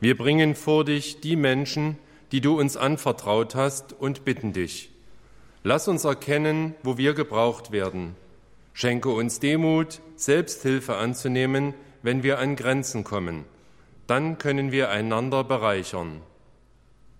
Wir bringen vor dich die Menschen, die du uns anvertraut hast, und bitten dich, lass uns erkennen, wo wir gebraucht werden. Schenke uns Demut, Selbsthilfe anzunehmen, wenn wir an Grenzen kommen. Dann können wir einander bereichern.